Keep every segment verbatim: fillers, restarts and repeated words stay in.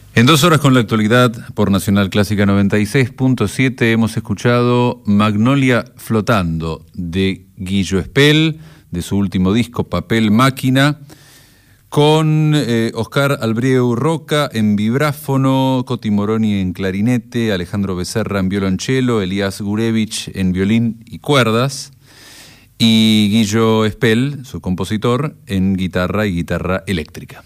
En dos horas con la actualidad por Nacional Clásica noventa y seis punto siete hemos escuchado Magnolia Flotando de Guillo Espel, de su último disco Papel Máquina, con eh, Oscar Albrieu Roca en vibráfono, Coti Moroni en clarinete, Alejandro Becerra en violonchelo, Elías Gurevich en violín y cuerdas, y Guillo Espel, su compositor, en guitarra y guitarra eléctrica.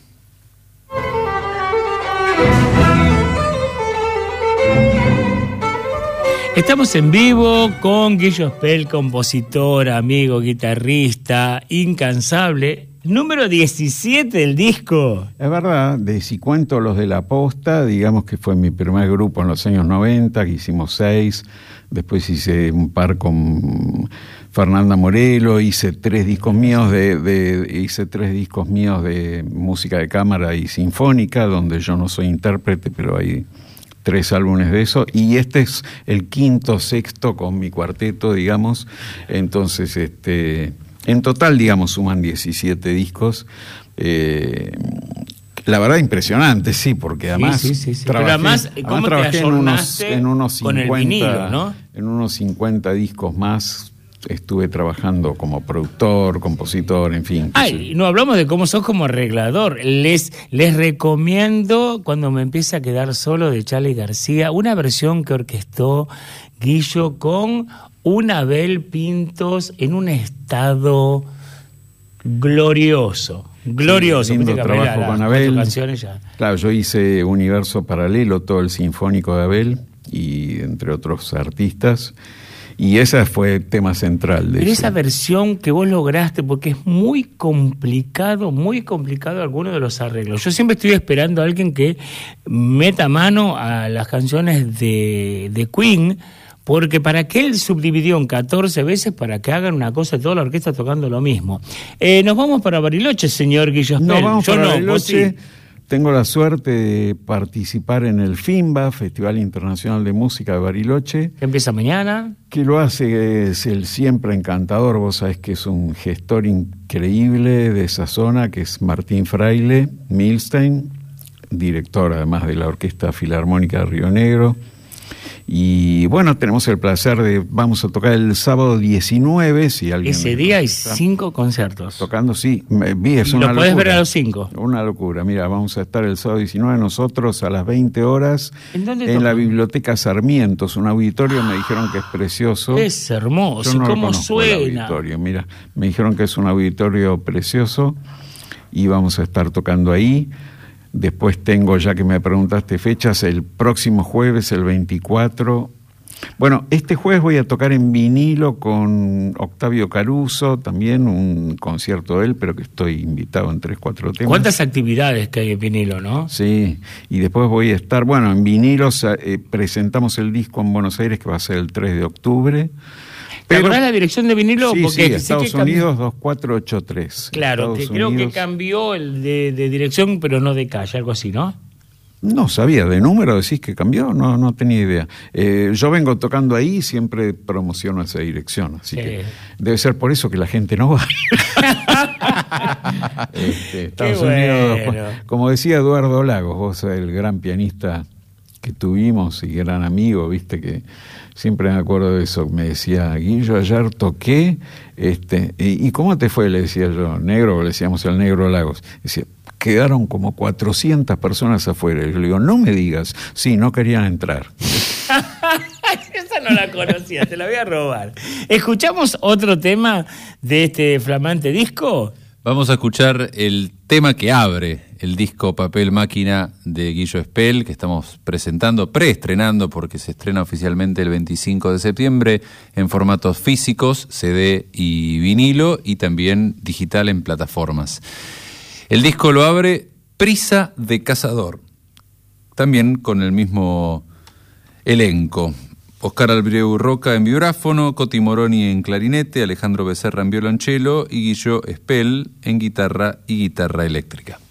Estamos en vivo con Guillo Espel, compositor, amigo, guitarrista, incansable. Número diecisiete del disco. Es verdad, de Si Cuento Los de la Posta, digamos que fue mi primer grupo en los años noventa, que hicimos seis. Después hice un par con Fernanda Morelo, hice tres discos míos de, de hice tres discos míos de música de cámara y sinfónica, donde yo no soy intérprete, pero hay tres álbumes de eso, y este es el quinto, sexto con mi cuarteto, digamos. Entonces, este, en total, digamos, suman diecisiete discos. Eh, la verdad, impresionante, sí, porque además sí, sí, sí, sí. trabajé, Pero además, ¿cómo además te trabajé en unos, en unos cincuenta, con el vinilo, ¿no? En unos cincuenta discos más. Estuve trabajando como productor, compositor, en fin. Ay, no hablamos de cómo sos como arreglador. Les, les recomiendo, cuando me empiece a quedar solo, de Charly García, una versión que orquestó Guillo con una Abel Pintos en un estado glorioso. Glorioso. Sí, lindo trabajo la, con las Abel. Canciones ya. Claro, yo hice Universo Paralelo, todo el sinfónico de Abel, y entre otros artistas. Y esa fue el tema central de Pero ese. esa versión que vos lograste, porque es muy complicado, muy complicado alguno de los arreglos. Yo siempre estoy esperando a alguien que meta mano a las canciones de, de Queen, porque para que él subdividió en catorce veces para que hagan una cosa, toda la orquesta tocando lo mismo. Eh, nos vamos para Bariloche, señor Guillo Espel. Nos vamos Yo para no, Bariloche. sí. Tengo la suerte de participar en el FIMBA, Festival Internacional de Música de Bariloche. Que empieza mañana. Que lo hace es el siempre encantador, vos sabés que es un gestor increíble de esa zona, que es Martín Fraile Milstein, director además de la Orquesta Filarmónica de Río Negro. Y bueno, tenemos el placer de, vamos a tocar el sábado diecinueve, si alguien... Ese día hay cinco conciertos. Tocando, sí, me, vi, es una Lo podés locura. ver a los cinco. Una locura, mira, vamos a estar el sábado diecinueve nosotros a las veinte horas ¿En dónde en tocan? la Biblioteca Sarmientos, un auditorio, me dijeron que es precioso. Es hermoso, Yo no ¿cómo lo conozco, suena? el auditorio, mira, me dijeron que es un auditorio precioso y vamos a estar tocando ahí. Después tengo, ya que me preguntaste fechas, el próximo jueves, el veinticuatro. Bueno, este jueves voy a tocar en vinilo con Octavio Caruso, también un concierto de él, pero que estoy invitado en tres, cuatro temas. ¿Cuántas actividades que hay en vinilo, no? Sí, y después voy a estar, bueno, en vinilos eh, presentamos el disco en Buenos Aires, que va a ser el tres de octubre. ¿Te acordás la dirección de vinilo? Sí, Porque sí, Estados que Unidos dos cuatro ocho tres. Claro, Estados que creo Unidos. que cambió el de, de dirección, pero no de calle, algo así, ¿no? No sabía, ¿de número decís que cambió? No, no tenía idea. Eh, yo vengo tocando ahí y siempre promociono esa dirección, así Sí. que debe ser por eso que la gente no va. este, Estados Qué Unidos, bueno. como decía Eduardo Lagos, vos el gran pianista que tuvimos y gran amigo, viste que siempre me acuerdo de eso, me decía, Guillo, ayer toqué, este, y, ¿y cómo te fue? Le decía yo, negro, le decíamos el negro Lagos, decía, quedaron como cuatrocientas personas afuera. Y yo le digo, no me digas, sí, no querían entrar. Esa no la conocía, te la voy a robar. ¿Escuchamos otro tema de este flamante disco? Vamos a escuchar el tema que abre el disco Papel Máquina de Guillo Espel, que estamos presentando, preestrenando, porque se estrena oficialmente el veinticinco de septiembre en formatos físicos, C D y vinilo, y también digital en plataformas. El disco lo abre Prisa de Cazador, también con el mismo elenco. Oscar Albrieu Roca en vibráfono, Coti Moroni en clarinete, Alejandro Becerra en violonchelo y Guillo Espel en guitarra y guitarra eléctrica.